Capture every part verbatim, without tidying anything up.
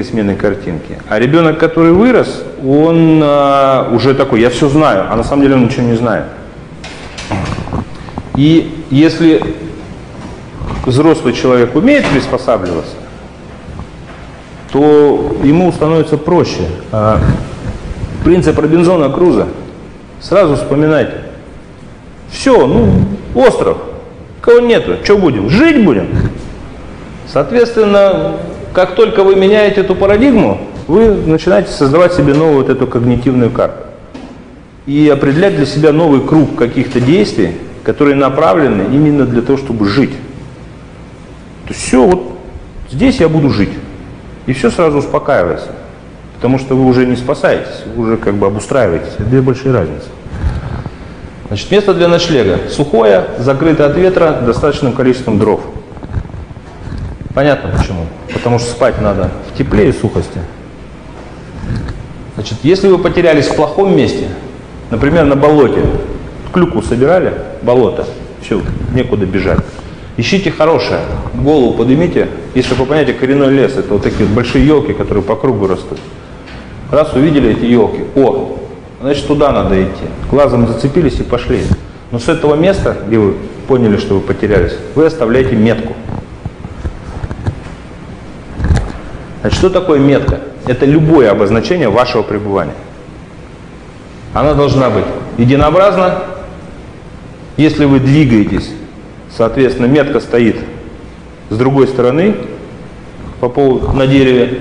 смены картинки. А ребенок, который вырос, он а, уже такой, я все знаю, а на самом деле он ничего не знает. И если взрослый человек умеет приспосабливаться, то ему становится проще. А принцип Робинзона Круза сразу вспоминайте. Все, ну, остров, кого нету, что будем? Жить будем. Соответственно, как только вы меняете эту парадигму, вы начинаете создавать себе новую вот эту когнитивную карту. И определять для себя новый круг каких-то действий, которые направлены именно для того, чтобы жить. То есть все, вот здесь я буду жить. И все сразу успокаивается. Потому что вы уже не спасаетесь, вы уже как бы обустраиваетесь. Это две большие разницы. Значит, место для ночлега. Сухое, закрытое от ветра, достаточным количеством дров. Понятно почему. Потому что спать надо в тепле и сухости. Значит, если вы потерялись в плохом месте, например, на болоте, клюкву собирали, болото, все, некуда бежать. Ищите хорошее, голову поднимите. Если вы понимаете, коренной лес, это вот такие большие елки, которые по кругу растут. Раз увидели эти елки, о, значит туда надо идти. Глазом зацепились и пошли. Но с этого места, где вы поняли, что вы потерялись, вы оставляете метку. Значит, что такое метка? Это любое обозначение вашего пребывания. Она должна быть единообразна. Если вы двигаетесь, соответственно, метка стоит с другой стороны по поводу, на дереве.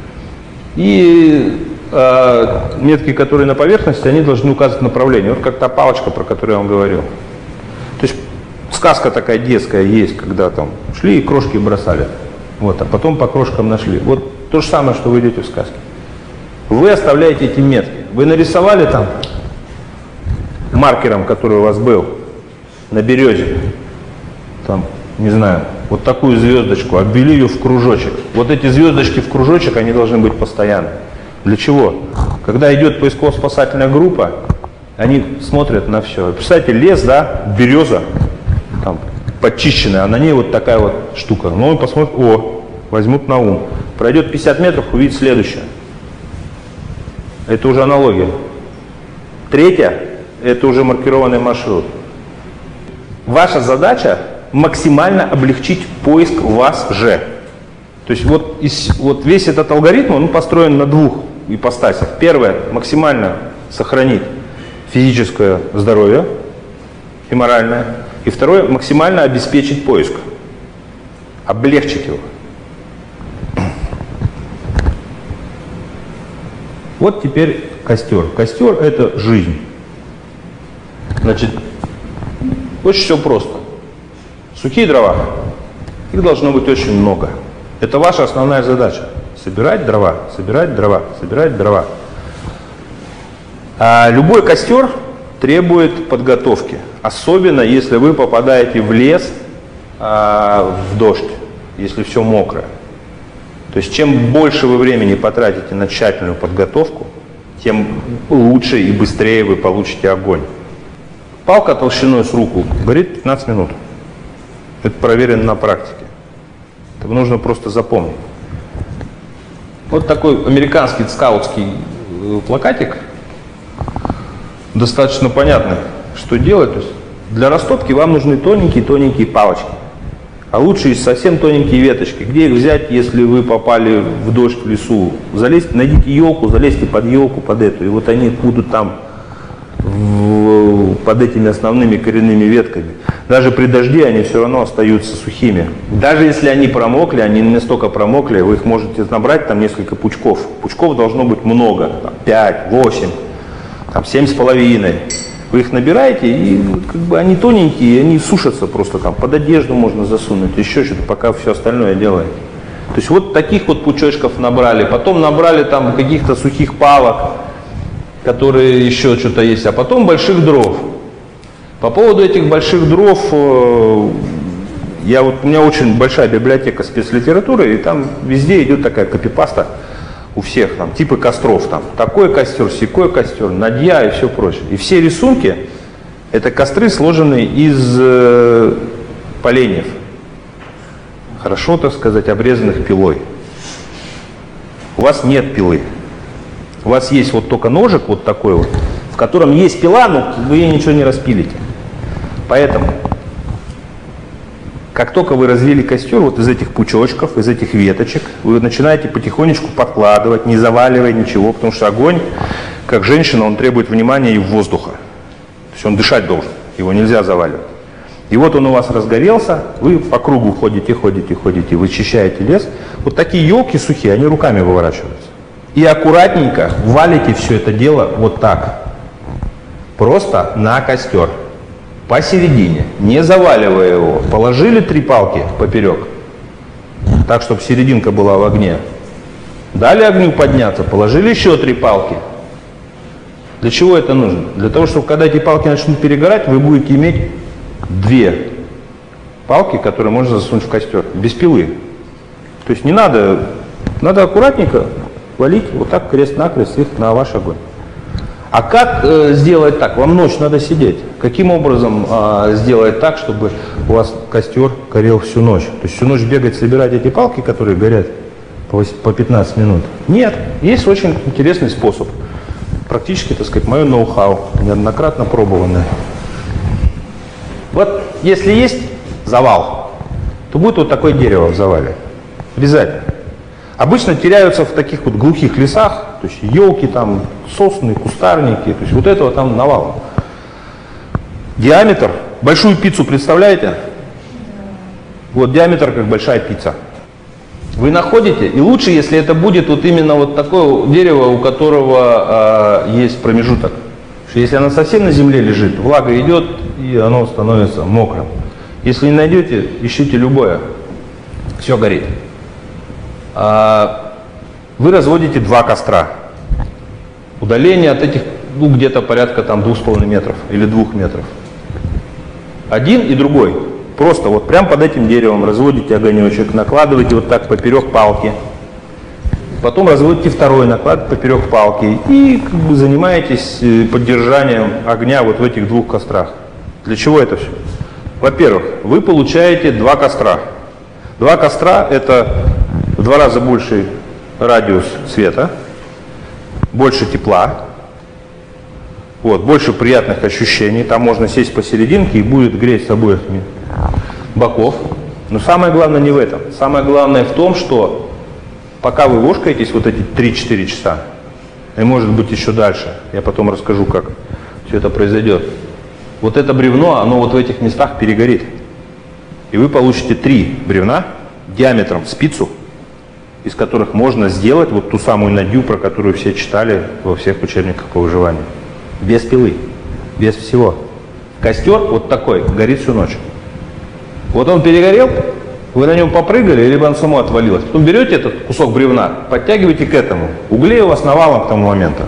И э, метки, которые на поверхности, они должны указывать направление. Вот как та палочка, про которую я вам говорил. То есть сказка такая детская есть, когда там шли и крошки бросали. Вот, а потом по крошкам нашли. Вот то же самое, что вы идете в сказке. Вы оставляете эти метки. Вы нарисовали там маркером, который у вас был, на березе, там, не знаю, вот такую звездочку, обвели ее в кружочек. Вот эти звездочки в кружочек, они должны быть постоянны. Для чего? Когда идет поисково-спасательная группа, они смотрят на все. Представьте, лес, да, береза, там, подчищенная, а на ней вот такая вот штука. Ну, он посмотрит, о, возьмут на ум. Пройдет пятьдесят метров, увидит следующее. Это уже аналогия. Третье, это уже маркированный маршрут. Ваша задача максимально облегчить поиск вас же. То есть вот, из, вот весь этот алгоритм, он построен на двух ипостасях. Первое, максимально сохранить физическое здоровье и моральное. И второе, максимально обеспечить поиск. Облегчить его. Вот теперь костер. Костер – это жизнь. Значит, очень все просто. Сухие дрова, их должно быть очень много. Это ваша основная задача. Собирать дрова, собирать дрова, собирать дрова. А любой костер требует подготовки. Особенно, если вы попадаете в лес а, в дождь, если все мокрое. То есть, чем больше вы времени потратите на тщательную подготовку, тем лучше и быстрее вы получите огонь. Палка толщиной с руку горит пятнадцать минут. Это проверено на практике. Это нужно просто запомнить. Вот такой американский скаутский плакатик. Достаточно понятно, что делать. То есть для растопки вам нужны тоненькие-тоненькие палочки. А лучше и совсем тоненькие веточки. Где их взять, если вы попали в дождь в лесу? Залезьте, найдите елку, залезьте под елку, под эту. И вот они будут там в, под этими основными коренными ветками. Даже при дожде они все равно остаются сухими. Даже если они промокли, они не настолько промокли, вы их можете набрать там несколько пучков. Пучков должно быть много, там, пять, восемь, там, семь с половиной. Вы их набираете, и как бы они тоненькие, они сушатся просто там, под одежду можно засунуть, еще что-то, пока все остальное делаете. То есть вот таких вот пучочков набрали, потом набрали там каких-то сухих палок, которые еще что-то есть, а потом больших дров. По поводу этих больших дров, я вот, у меня очень большая библиотека спецлитературы, и там везде идет такая копипаста у всех, там, типы костров, там, такой костер, сякой костер, надья и все прочее. И все рисунки — это костры, сложенные из э, поленьев, хорошо, так сказать, обрезанных пилой. вас нет пилы. У вас есть вот только ножик вот такой вот, в котором есть пила, но вы ей ничего не распилите. Поэтому, как только вы развели костер, вот из этих пучочков, из этих веточек, вы начинаете потихонечку подкладывать, не заваливая ничего, потому что огонь, как женщина, он требует внимания и воздуха. То есть он дышать должен, его нельзя заваливать. И вот он у вас разгорелся, вы по кругу ходите, ходите, ходите, вычищаете лес. Вот такие елки сухие, они руками выворачиваются. И аккуратненько валите все это дело вот так. Просто на костер. Посередине, не заваливая его. Положили три палки поперек, так, чтобы серединка была в огне. Дали огню подняться, положили еще три палки. Для чего это нужно? Для того, чтобы когда эти палки начнут перегорать, вы будете иметь две палки, которые можно засунуть в костер, без пилы. То есть не надо, надо аккуратненько валить вот так крест-накрест их на ваш огонь. А как э, сделать так? Вам ночь надо сидеть. Каким образом э, сделать так, чтобы у вас костер горел всю ночь? То есть всю ночь бегать, собирать эти палки, которые горят по пятнадцать минут? Нет. Есть очень интересный способ. Практически, так сказать, мое ноу-хау, неоднократно пробованное. Вот если есть завал, то будет вот такое дерево в завале. Обязательно. Обычно теряются в таких вот глухих лесах, то есть елки, там, сосны, кустарники, то есть вот этого там навалом. Диаметр, большую пиццу представляете? Вот диаметр как большая пицца. Вы находите, и лучше, если это будет вот именно вот такое дерево, у которого э, есть промежуток. Потому что если оно совсем на земле лежит, влага идет, и оно становится мокрым. Если не найдете, ищите любое, все горит. Вы разводите два костра. Удаление от этих, ну, где-то порядка там двух с половиной метров или двух метров. Один и другой. Просто вот прям под этим деревом разводите огонечек, накладываете вот так поперек палки. Потом разводите второй, накладываете поперек палки. И как бы занимаетесь поддержанием огня вот в этих двух кострах. Для чего это все? Во-первых, вы получаете два костра. Два костра — это в два раза больший радиус света, больше тепла, вот, больше приятных ощущений. Там можно сесть посерединке и будет греть с обоих боков. Но самое главное не в этом. Самое главное в том, что пока вы вошкаетесь вот эти три-четыре часа, и может быть еще дальше, я потом расскажу, как все это произойдет, вот это бревно, оно вот в этих местах перегорит. И вы получите три бревна диаметром с пиццу, из которых можно сделать вот ту самую надью, про которую все читали во всех учебниках по выживанию. Без пилы, без всего. Костер вот такой, горит всю ночь. Вот он перегорел, вы на нем попрыгали, либо он само отвалилось. Потом берете этот кусок бревна, подтягиваете к этому. Углей у вас навалом к тому моменту.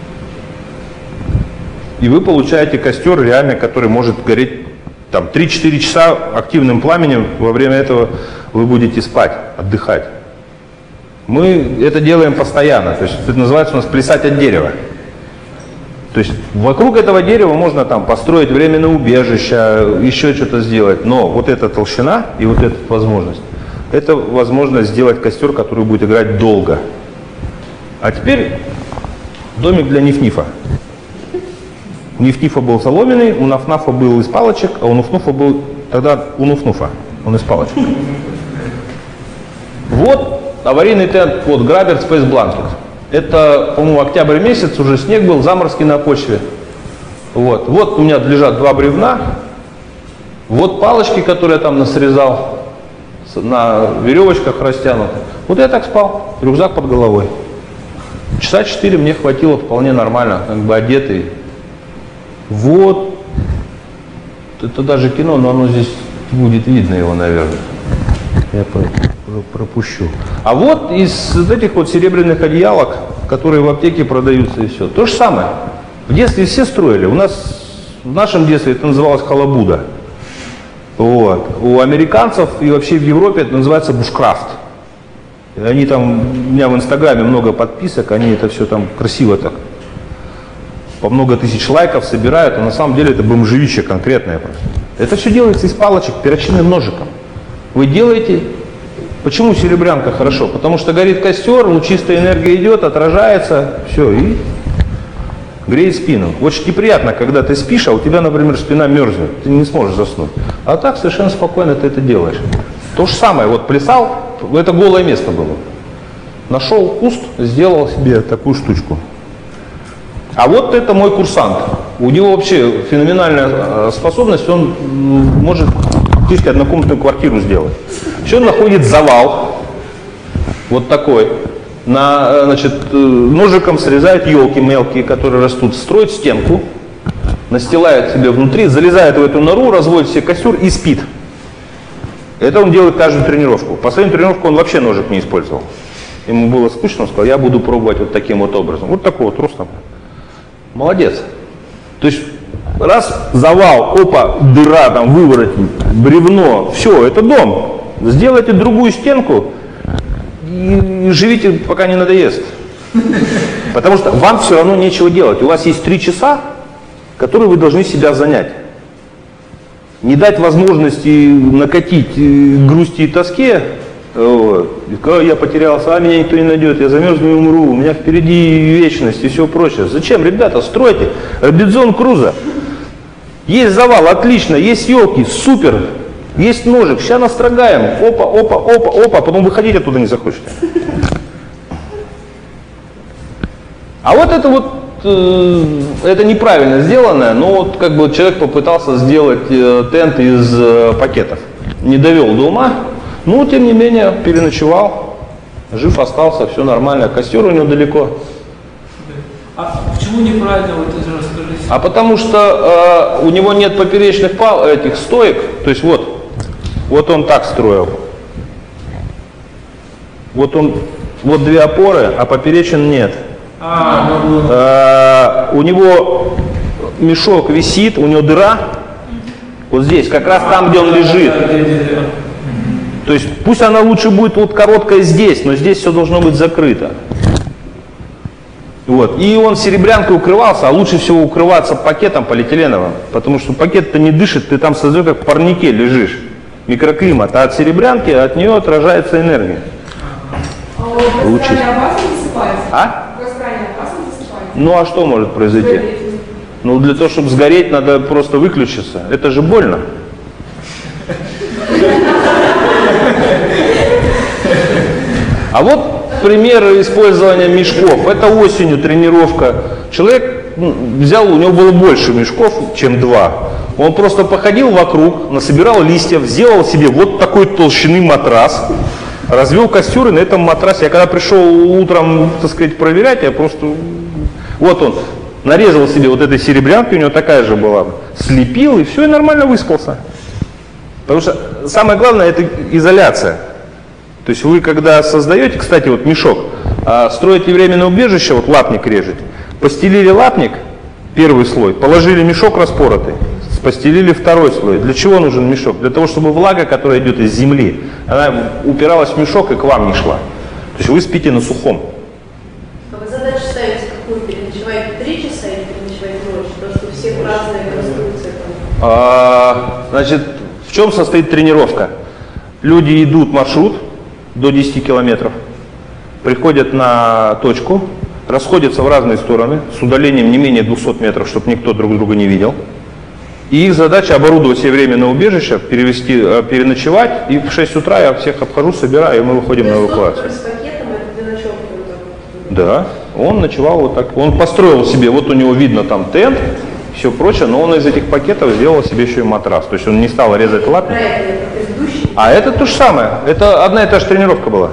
И вы получаете костер реально, который может гореть там три-четыре часа активным пламенем. Во время этого вы будете спать, отдыхать. Мы это делаем постоянно, то есть это называется у нас плясать от дерева. То есть вокруг этого дерева можно там построить временное убежище, еще что-то сделать, но вот эта толщина и вот эта возможность, это возможность сделать костер, который будет играть долго. А теперь домик для Ниф-Нифа. У Ниф-Нифа был соломенный, у Наф-Нафа был из палочек, а у Нуф-Нуфа был тогда у Нуф-Нуфа, он из палочек. Вот аварийный тент, вот Грабер Space Blanket. Это, по-моему, октябрь месяц, уже снег был, заморозки на почве. Вот. Вот у меня лежат два бревна. Вот палочки, которые я там насрезал, на веревочках растянуты. Вот я так спал, рюкзак под головой. Часа четыре мне хватило вполне нормально, как бы одетый. Вот. Это даже кино, но оно здесь будет видно его, наверное. Я пропущу. А вот из этих вот серебряных одеялок, которые в аптеке продаются, и все. То же самое. В детстве все строили. У нас, в нашем детстве это называлось халабуда. Вот. У американцев и вообще в Европе это называется бушкрафт. Они там, у меня в Инстаграме много подписок, они это все там красиво так, по много тысяч лайков собирают, а на самом деле это бомжевичье конкретное просто. Это все делается из палочек, перочинным ножиком. Вы делаете Почему серебрянка хорошо? Потому что горит костер, лучистая энергия идет, отражается, все, и греет спину. Очень неприятно, когда ты спишь, а у тебя, например, спина мерзнет, ты не сможешь заснуть. А так совершенно спокойно ты это делаешь. То же самое, вот плясал, это голое место было. Нашел куст, сделал себе такую штучку. А вот это мой курсант. У него вообще феноменальная способность, он может фактически однокомнатную квартиру сделать. Еще он находит завал, вот такой, на, значит, ножиком срезает елки мелкие, которые растут, строит стенку, настилает себе внутри, залезает в эту нору, разводит себе костер и спит. Это он делает каждую тренировку. Последнюю тренировку он вообще ножик не использовал. Ему было скучно, он сказал, я буду пробовать вот таким вот образом. Вот такой вот ростом. Молодец. То есть, раз завал, опа, дыра, там, выворотень, бревно, все, это дом. Сделайте другую стенку и, и живите, пока не надоест. Потому что вам все равно нечего делать. У вас есть три часа, которые вы должны себя занять. Не дать возможности накатить грусти и тоске. Вот. Я потерялся, а меня никто не найдет, я замерзну и умру, у меня впереди вечность и все прочее. Зачем, ребята, стройте Робинзон Крузо. Есть завал, отлично, есть елки, супер, есть ножик, сейчас настрогаем, опа, опа, опа, опа, потом выходить оттуда не захочете. А вот это вот, э, это неправильно сделанное, но вот как бы человек попытался сделать э, тент из э, пакетов, не довел до ума. Ну, тем не менее, переночевал, жив остался, все нормально, костер у него далеко. А почему неправильно, вот это расскажите? А потому что э, у него нет поперечных пал, этих стоек, то есть вот, вот он так строил. Вот он, вот две опоры, а поперечин нет. А, э, у него мешок висит, у него дыра, вот здесь, как раз там, где он лежит. То есть пусть она лучше будет вот короткая здесь, но здесь все должно быть закрыто. Вот. И он серебрянкой укрывался, а лучше всего укрываться пакетом полиэтиленовым, потому что пакет-то не дышит, ты там создаешь, как в парнике лежишь. Микроклимат, а от серебрянки от нее отражается энергия. А в Австралии опасно засыпается? А? В Австралии опасно засыпается? Ну а что может произойти? Ну для того, чтобы сгореть, надо просто выключиться. Это же больно. А вот пример использования мешков. Это осенью тренировка. Человек взял, у него было больше мешков, чем два. Он просто походил вокруг, насобирал листьев, сделал себе вот такой толщины матрас, развел костер, и на этом матрасе, я когда пришел утром, так сказать, проверять, я просто, вот он, нарезал себе вот этой серебрянки, у него такая же была, слепил, и все, и нормально выспался. Потому что самое главное это изоляция. То есть вы когда создаете, кстати, вот мешок, строите временное убежище, вот лапник режете, постелили лапник, первый слой, положили мешок распоротый, постелили второй слой. Для чего нужен мешок? Для того, чтобы влага, которая идет из земли, она упиралась в мешок и к вам не шла. То есть вы спите на сухом. А вы задачу ставите какую? Переночевать три часа или переночевать ночь? Потому что у всех разные конструкции. А, значит, в чем состоит тренировка? Люди идут маршрут до десяти километров, приходят на точку, расходятся в разные стороны с удалением не менее двухсот метров, чтобы никто друг друга не видел. И их задача оборудовать себе временное убежище, перевести, переночевать, и в шесть утра я всех обхожу, собираю, и мы выходим на эвакуацию. С пакетом это для ночевки вот так вот? Да, он ночевал вот так. Он построил себе, вот у него видно там тент, все прочее, но он из этих пакетов сделал себе еще и матрас. То есть он не стал резать лапник. А это то же самое. Это одна и та же тренировка была.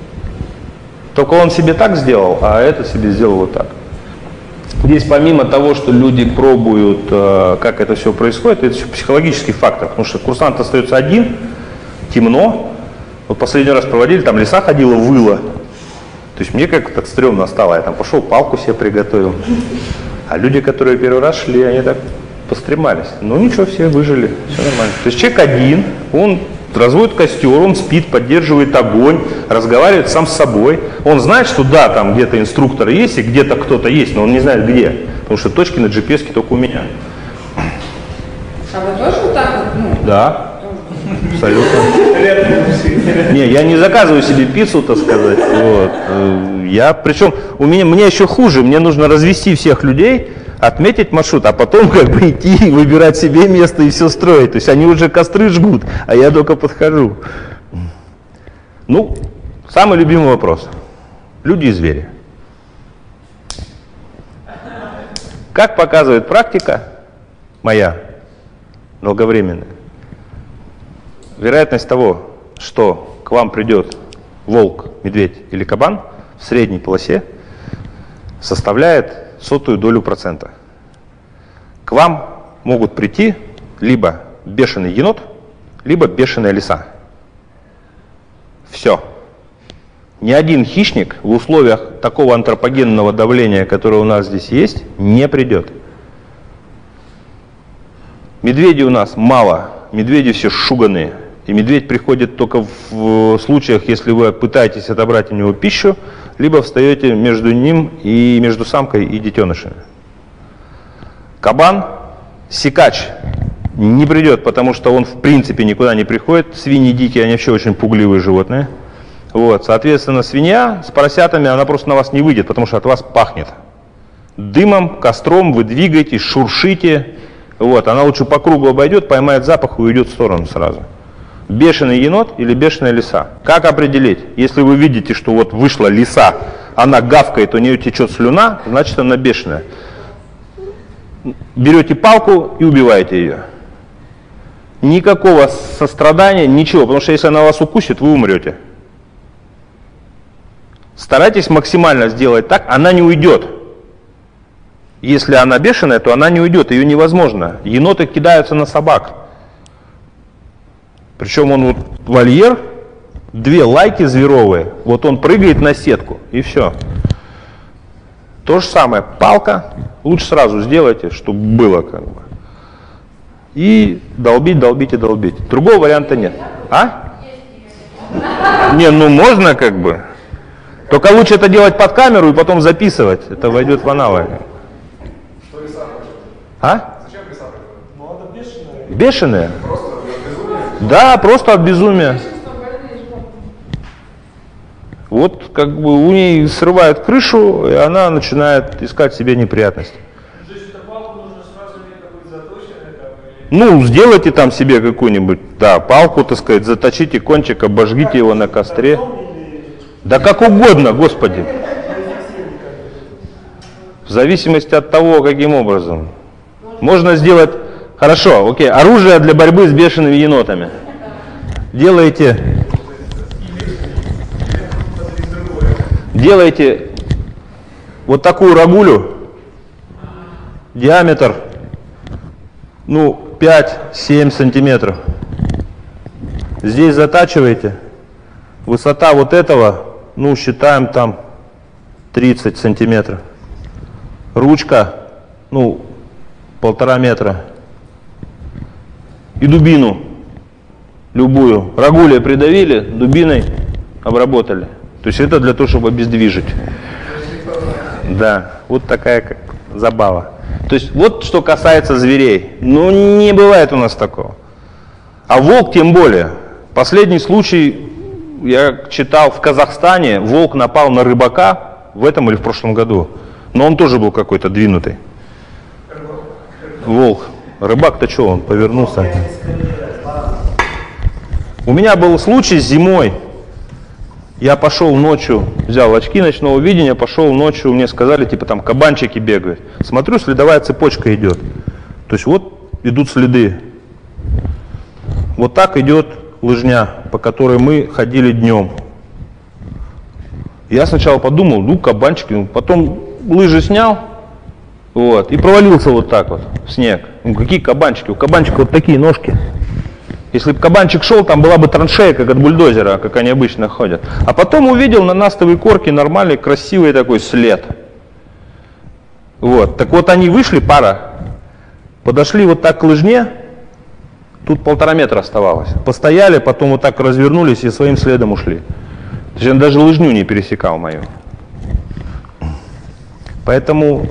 Только он себе так сделал, а это себе сделал вот так. Здесь помимо того, что люди пробуют, как это все происходит, это еще психологический фактор. Потому что курсант остается один, темно. Вот последний раз проводили, там лиса ходила, выла. То есть мне как-то стрёмно стало. Я там пошел, палку себе приготовил. А люди, которые первый раз шли, они так постремались. Ну ничего, все выжили, все нормально. То есть человек один, он разводит костер, он спит, поддерживает огонь, разговаривает сам с собой. Он знает, что да, там где-то инструктор есть и где-то кто-то есть, но он не знает где. Потому что точки на джи пи эс-ке только у меня. А вы тоже вот так вот? Ну, да, абсолютно. Не, я не заказываю себе пиццу, так сказать. Вот. Я, причем, у меня, мне еще хуже, мне нужно развести всех людей, отметить маршрут, а потом как бы идти, выбирать себе место и все строить. То есть они уже костры жгут, а я только подхожу. Ну, самый любимый вопрос. Люди и звери. Как показывает практика моя, долговременная, вероятность того, что к вам придет волк, медведь или кабан в средней полосе, составляет сотую долю процента. К вам могут прийти либо бешеный енот, либо бешеная лиса. Все. Ни один хищник в условиях такого антропогенного давления, которое у нас здесь есть, не придет. Медведей у нас мало, медведи все шуганые. И медведь приходит только в случаях, если вы пытаетесь отобрать у него пищу, либо встаете между ним и между самкой и детенышами. Кабан, сикач не придет, потому что он в принципе никуда не приходит. Свиньи дикие, они вообще очень пугливые животные. Вот, соответственно, свинья с поросятами, она просто на вас не выйдет, потому что от вас пахнет. Дымом, костром вы двигаетесь, шуршите. Вот, она лучше по кругу обойдет, поймает запах и уйдет в сторону сразу. Бешеный енот или бешеная лиса? Как определить? Если вы видите, что вот вышла лиса, она гавкает, у нее течет слюна, значит она бешеная. Берете палку и убиваете ее. Никакого сострадания, ничего, потому что если она вас укусит, вы умрете. Старайтесь максимально сделать так, она не уйдет. Если она бешеная, то она не уйдет, ее невозможно. Еноты кидаются на собак. Причем он вот вольер, две лайки зверовые, вот он прыгает на сетку, и все. То же самое, палка, лучше сразу сделайте, чтобы было как бы. И долбить, долбить и долбить. Другого варианта нет. А? Не, ну можно как бы. Только лучше это делать под камеру и потом записывать. Это войдет в аналы. Что лиса хочет? А? Зачем лиса хочет? Ну, она бешеная. Бешеная? Просто от безумия? Да, просто от безумия. Вот как бы у ней срывает крышу, и она начинает искать себе неприятности. То есть эту палку нужно сразу иметь какую-то заточенную, как бы, или... Ну, сделайте там себе какую-нибудь, да, палку, так сказать, заточите кончик, обожгите его на костре. Да как угодно, Господи. В зависимости от того, каким образом. Можно сделать, хорошо, окей, оружие для борьбы с бешеными енотами. Делаете, делаете вот такую рагулю, диаметр, ну, пять-семь сантиметров. Здесь затачиваете. Высота вот этого, ну, считаем там тридцать сантиметров. Ручка, ну, полтора метра. И дубину любую. Рагулей придавили, дубиной обработали. То есть это для того, чтобы обездвижить. Да, вот такая как забава. То есть вот что касается зверей. Ну, не бывает у нас такого. А волк тем более. Последний случай, я читал, в Казахстане волк напал на рыбака в этом или в прошлом году. Но он тоже был какой-то двинутый. Волк. Рыбак-то что, он повернулся. У меня был случай зимой. Я пошел ночью, взял очки ночного видения, пошел ночью, мне сказали, типа там кабанчики бегают. Смотрю, следовая цепочка идет. То есть вот идут следы. Вот так идет лыжня, по которой мы ходили днем. Я сначала подумал, ну кабанчики, потом лыжи снял, вот, и провалился вот так вот в снег. Ну какие кабанчики? У кабанчика вот такие ножки. Если бы кабанчик шел, там была бы траншея, как от бульдозера, как они обычно ходят. А потом увидел на настовой корке нормальный, красивый такой след. Вот. Так вот они вышли, пара, подошли вот так к лыжне, тут полтора метра оставалось. Постояли, потом вот так развернулись и своим следом ушли. То есть он даже лыжню не пересекал мою. Поэтому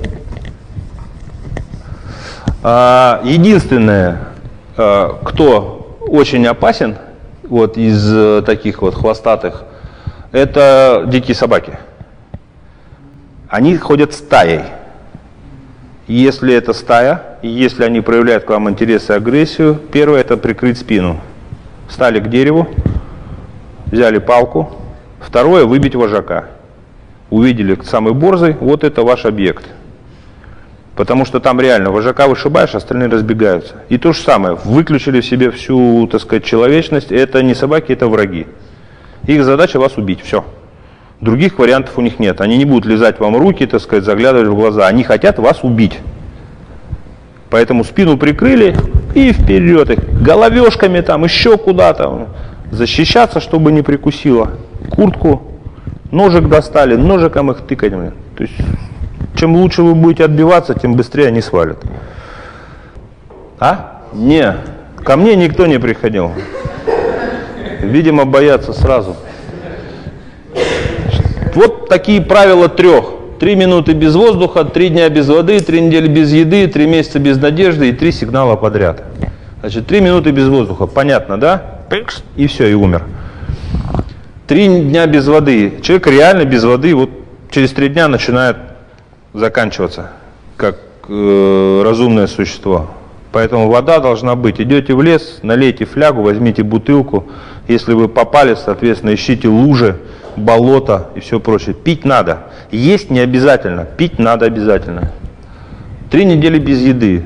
а, единственное, а, кто очень опасен вот из э, таких вот хвостатых, это дикие собаки. Они ходят стаей. Если это стая, и если они проявляют к вам интерес и агрессию, первое — это прикрыть спину. Встали к дереву, взяли палку. Второе — выбить вожака. Увидели самый борзый, вот это ваш объект. Потому что там реально вожака вышибаешь, остальные разбегаются. И то же самое, выключили в себе всю, так сказать, человечность. Это не собаки, это враги. Их задача вас убить, все. Других вариантов у них нет. Они не будут лизать вам руки, так сказать, заглядывать в глаза. Они хотят вас убить. Поэтому спину прикрыли и вперед их. Головешками там, еще куда-то. Защищаться, чтобы не прикусило. Куртку, ножик достали, ножиком их тыкать. То есть, чем лучше вы будете отбиваться, тем быстрее они свалят. А? Не. Ко мне никто не приходил. Видимо, боятся сразу. Вот такие правила трех. Три минуты без воздуха, три дня без воды, три недели без еды, три месяца без надежды и три сигнала подряд. Значит, три минуты без воздуха. Понятно, да? И все, и умер. Три дня без воды. Человек реально без воды вот через три дня начинает заканчиваться, как э, разумное существо. Поэтому вода должна быть. Идете в лес, налейте флягу, возьмите бутылку. Если вы попали, соответственно, ищите лужи, болото и все прочее. Пить надо. Есть не обязательно, пить надо обязательно. Три недели без еды.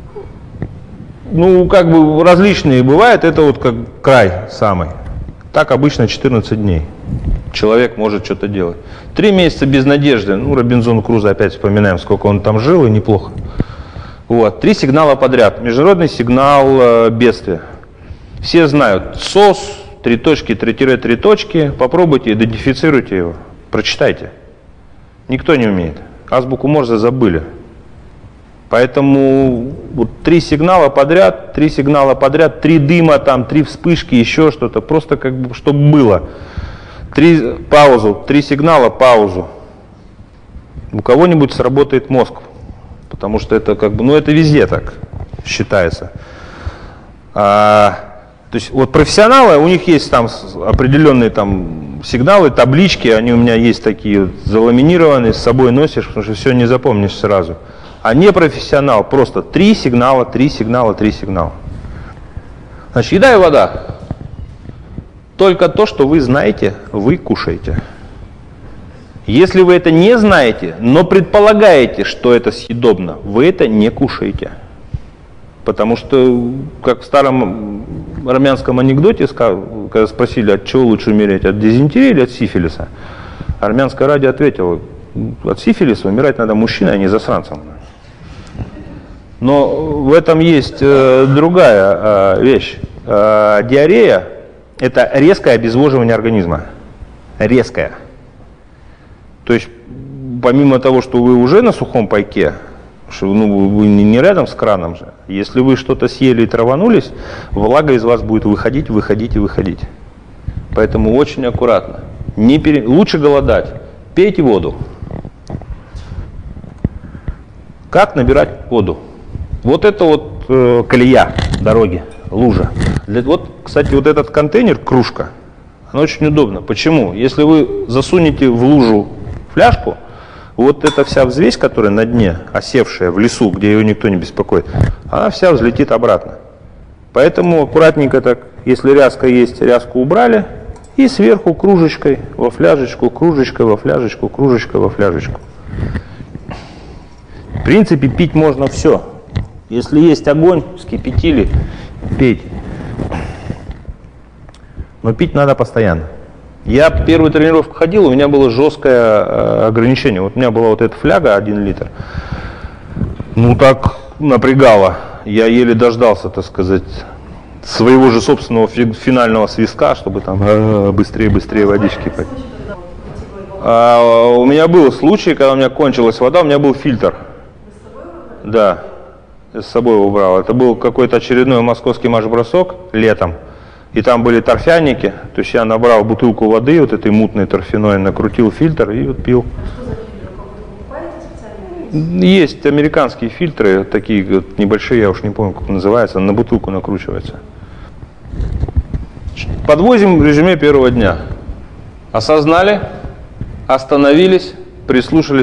Ну, как бы различные бывают, это вот как край самый. Так обычно четырнадцать дней. Человек может что-то делать. Три месяца без надежды. Ну, Робинзон Крузо опять вспоминаем, сколько он там жил, и неплохо. Вот. Три сигнала подряд. Международный сигнал э, бедствия. Все знают. СОС, три точки, три тире, три точки. Попробуйте, идентифицируйте его. Прочитайте. Никто не умеет. Азбуку Морзе забыли. Поэтому вот три сигнала подряд, три сигнала подряд, три дыма, там, три вспышки, еще что-то. Просто как бы, чтобы было. Три, паузу, три сигнала, паузу. У кого-нибудь сработает мозг. Потому что это как бы, ну это везде так считается. А, то есть вот профессионалы, у них есть там определенные там сигналы, таблички, они у меня есть такие вот, заламинированные, с собой носишь, потому что все не запомнишь сразу. А не профессионал, просто три сигнала, три сигнала, три сигнала. Значит, еда и вода. Только то, что вы знаете, вы кушаете. Если вы это не знаете, но предполагаете, что это съедобно, вы это не кушаете. Потому что, как в старом армянском анекдоте, когда спросили, от чего лучше умереть, от дизентерии или от сифилиса, армянское радио ответило, от сифилиса умирать надо мужчиной, а не засранцем. Но в этом есть э, другая э, вещь. Э, диарея – это резкое обезвоживание организма. Резкое. То есть, помимо того, что вы уже на сухом пайке, что ну, вы не рядом с краном же, если вы что-то съели и траванулись, влага из вас будет выходить, выходить и выходить. Поэтому очень аккуратно. Не пере... Лучше голодать. Пейте воду. Как набирать воду? Вот это вот э, колея дороги, лужа. Для, вот, кстати, вот этот контейнер, кружка, она очень удобна. Почему? Если вы засунете в лужу фляжку, вот эта вся взвесь, которая на дне, осевшая в лесу, где ее никто не беспокоит, она вся взлетит обратно. Поэтому аккуратненько так, если ряска есть, ряску убрали, и сверху кружечкой во фляжечку, кружечкой во фляжечку, кружечкой во фляжечку. В принципе, пить можно все. Если есть огонь, вскипятили, пейте. Но пить надо постоянно. Я первую тренировку ходил, у меня было жесткое э, ограничение. Вот у меня была вот эта фляга, один литр. Ну так напрягало. Я еле дождался, так сказать, своего же собственного фи- финального свистка, чтобы там э, быстрее, быстрее водички пить. А, у меня был случай, когда у меня кончилась вода, у меня был фильтр. Да, я с собой его брал. Это был какой-то очередной московский марш-бросок летом. И там были торфяники. То есть я набрал бутылку воды, вот этой мутной торфяной, накрутил фильтр и вот пил. Есть американские фильтры, такие вот небольшие, я уж не помню, как называется, на бутылку накручивается. Подвозим в режиме первого дня. Осознали, остановились, прислушались.